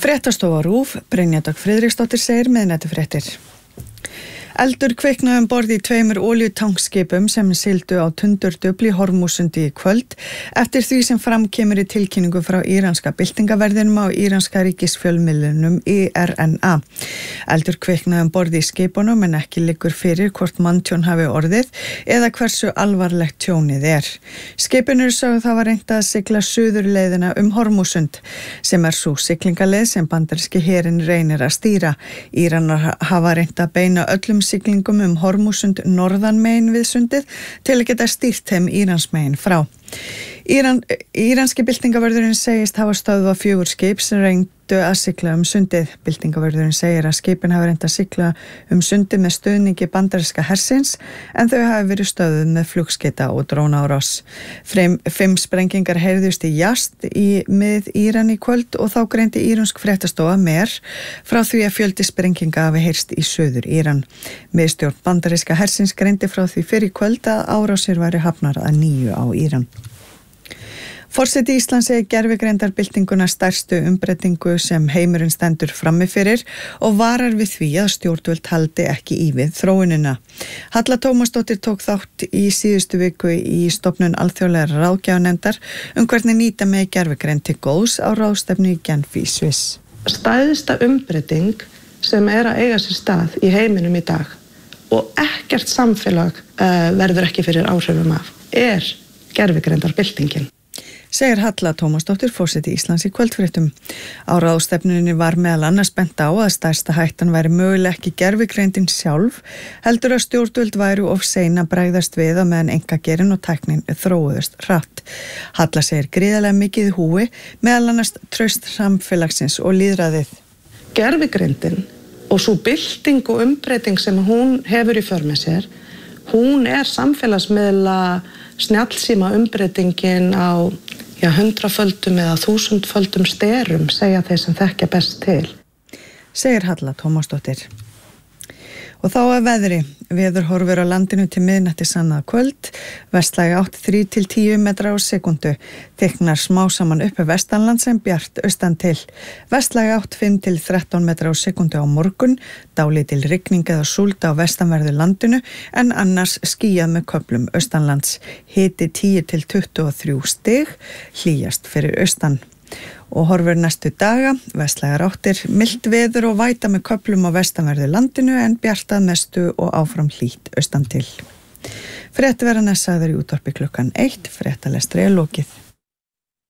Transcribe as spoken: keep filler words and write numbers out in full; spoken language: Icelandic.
Fréttastofa RÚV, Brynja Dögg Friðriksdóttir segir miðnætufréttir. Eldur kviknaði um borð í tveimur olíutankskipum sem sigldu á Tundurdufl í Hormúsundi í kvöld eftir því sem fram kemur í tilkynningu frá íranska byltingaverðinum á íranska ríkisfjölmiðlunum I R N A. Eldur kviknaði um borð í skipunum en ekki liggur fyrir hvort manntjón hafi orðið eða hversu alvarlegt tjónið er. Skipin eru sögð hafa reynt að sigla suðurleiðina um Hormúsund sem er sú siglingaleið sem bandaríski herinn reynir að stýra. Íranar hafa reynt að beina öllum siglingum um Hormúsund norðan megin við sundið til að geta stýrt þeim Írans megin frá. Íran, íranski byltingavörðurinn segist hafa stöðvað fjögur skip sem reyndu að sigla um sundið. Byltingavörðurinn segir að skipin hafa reynt að sigla um sundið með stuðningi bandaríska hersins en þau hafi verið stöðuð með flugskeyta og drónaárás. Fimm, fimm sprengingar heyrðust í Yazd í mið Íran í kvöld og þá greindi íransk fréttastofa Mer frá því að fjöldi sprenginga hafi heyrst í suður Íran. Miðstjórn bandaríska hersins greindi frá því fyrir kvöld að árásir væri hafnar að nýju á Íran. Forseti Íslands segir gervigreindarbyltinguna stærstu umbreytingu sem heimurinn stendur frammi fyrir og varar við því að stjórnvöld haldi ekki í við þróunina. Halla Tómasdóttir tók þátt í síðustu viku í stofnun alþjóðlegar ráðgjafarnefndar um hvernig nýta með gervigreind til góðs á ráðstefnu í Genf í Sviss. Stærsta umbreyting sem er að eiga sér stað í heiminum í dag og ekkert samfélag uh, verður ekki fyrir áhrifum af er gervigreindarbyltingin. Segir Halla Tómasdóttir, forseti Íslands í kvöldfréttum. Á ráðstefnunni var meðal annars bent á að stærsta hættan væri mögulega ekki gervigreindin sjálf, heldur að stjórnvöld væru of sein að bregðast við á meðan einkageirinn og tæknin þróuðust hratt. Halla segir gríðarlega mikið í húfi, meðal annars traust samfélagsins og lýðræðið. Gervigreindin og svo bylting og umbreyting sem hún hefur í för með sér, hún er samfélagsmiðla snjallsíma umbreytingin á ja, hundraföldum eða þúsundföldum sterum, segja þeir sem þekkja best til. Segir Halla Tómasdóttir. Og þá að veðri, veður horfir á landinu til miðnætti sannað kvöld, vestlægi átt þrír til tíu metra á sekundu, þykknar smá saman uppi vestanlands en bjart austan til. Vestlægi átt fimm til þrettán metra á sekundu á morgun, dálítil rigning eða súld á vestanverðu landinu en annars skýjað með köflum austanlands. Hiti tíu til tuttugu og þrjú stig, hlýjast fyrir austan. Og horfur næstu daga, vestlægar áttir, milt veður og væta með köflum á vestanverðu landinu en bjartað mestu og áfram hlýtt austan til. Frétt verða næst sagður í útvarpi klukkan eitt, fréttalestri er lokið.